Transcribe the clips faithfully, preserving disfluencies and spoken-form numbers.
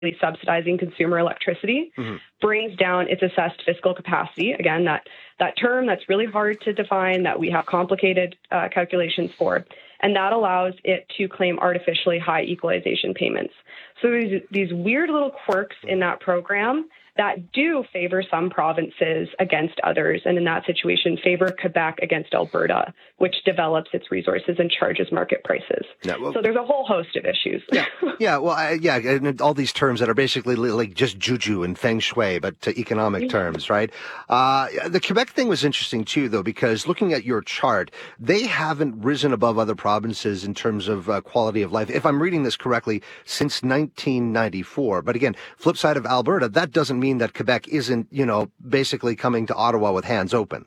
subsidizing consumer electricity, mm-hmm. brings down its assessed fiscal capacity. Again, that, that term that's really hard to define, that we have complicated uh, calculations for. And that allows it to claim artificially high equalization payments. So there's these weird little quirks in that program that do favor some provinces against others, and in that situation, favor Quebec against Alberta, which develops its resources and charges market prices. Yeah, well, so there's a whole host of issues. Yeah, yeah well, I, yeah, and all these terms that are basically like just juju and feng shui, but to economic mm-hmm. terms, right? Uh, the Quebec thing was interesting, too, though, because looking at your chart, they haven't risen above other provinces in terms of uh, quality of life, if I'm reading this correctly, since nineteen ninety-four. But again, flip side of Alberta, that doesn't mean that Quebec isn't, you know, basically coming to Ottawa with hands open.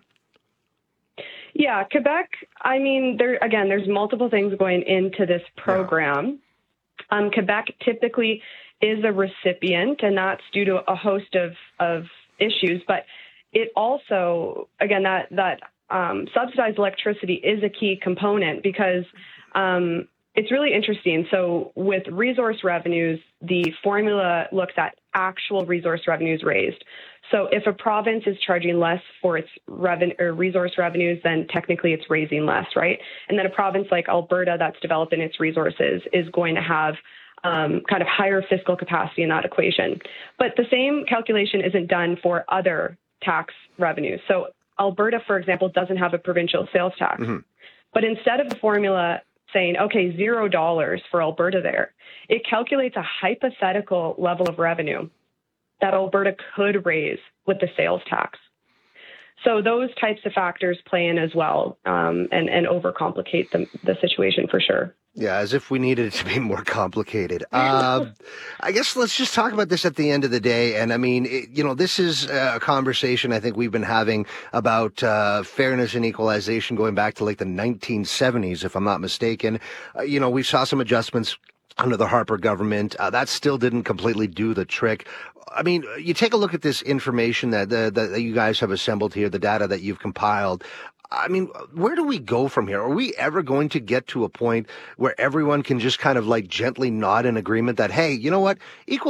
Yeah, Quebec, I mean, there again, there's multiple things going into this program. Yeah. Um, Quebec typically is a recipient, and that's due to a host of, of issues. But it also, again, that, that um, subsidized electricity is a key component because um, it's really interesting. So with resource revenues, the formula looks at actual resource revenues raised. So if a province is charging less for its reven- or resource revenues, then technically it's raising less, right? And then a province like Alberta that's developing its resources is going to have um, kind of higher fiscal capacity in that equation. But the same calculation isn't done for other tax revenues. So Alberta, for example, doesn't have a provincial sales tax. Mm-hmm. But instead of the formula saying, okay, zero dollars for Alberta there, it calculates a hypothetical level of revenue that Alberta could raise with the sales tax. So those types of factors play in as well um, and, and overcomplicate the, the situation for sure. Yeah, as if we needed it to be more complicated. Uh, I guess let's just talk about this at the end of the day. And I mean, it, you know, this is a conversation I think we've been having about uh, fairness and equalization going back to like the nineteen seventies, if I'm not mistaken. Uh, you know, we saw some adjustments under the Harper government. Uh, that still didn't completely do the trick. I mean, you take a look at this information that, the, that you guys have assembled here, the data that you've compiled. I mean, where do we go from here? Are we ever going to get to a point where everyone can just kind of like gently nod in agreement that, hey, you know what, equal